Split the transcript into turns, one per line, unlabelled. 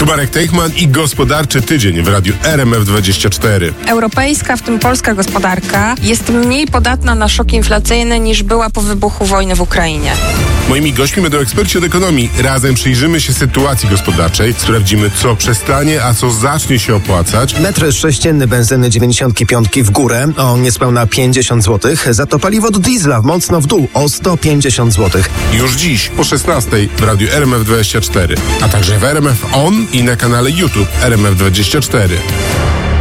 Tu Marek Teichman i gospodarczy tydzień w radiu RMF24.
Europejska, w tym polska gospodarka jest mniej podatna na szok inflacyjny niż była po wybuchu wojny w Ukrainie.
Moimi gośćmi będą eksperci od ekonomii. Razem przyjrzymy się sytuacji gospodarczej, sprawdzimy, co przestanie, a co zacznie się opłacać.
Metr sześcienny benzyny 95 w górę o niespełna 50 zł, za to paliwo do diesla mocno w dół o 150 zł.
Już dziś po 16 w radiu RMF24, a także w RMF On i na kanale YouTube RMF24.